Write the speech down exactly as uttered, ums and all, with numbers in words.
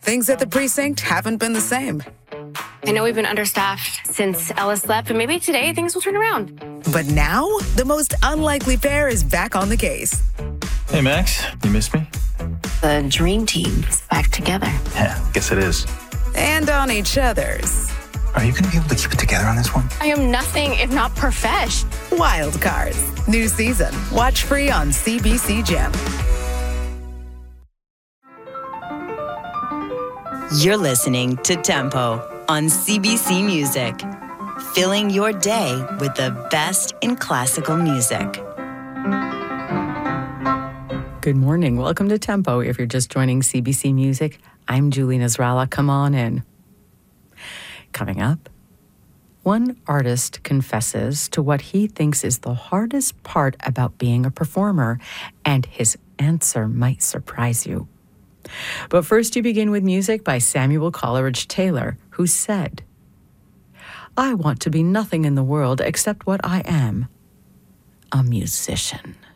things at the precinct haven't been the same. I know we've been understaffed since Ellis left, but maybe today things will turn around. But now, the most unlikely pair is back on the case. Hey, Max, you missed me? The dream team is back together. Yeah, guess it is. And on each other's. Are you going to be able to keep it together on this one? I am nothing if not profesh. Wild Cards. New season. Watch free on C B C Gem. You're listening to Tempo on C B C Music, filling your day with the best in classical music. Good morning. Welcome to Tempo. If you're just joining C B C Music, I'm Julie Nasrallah. Come on in. Coming up, one artist confesses to what he thinks is the hardest part about being a performer, and his answer might surprise you. But first, you begin with music by Samuel Coleridge Taylor, who said, "I want to be nothing in the world except what I am, a musician."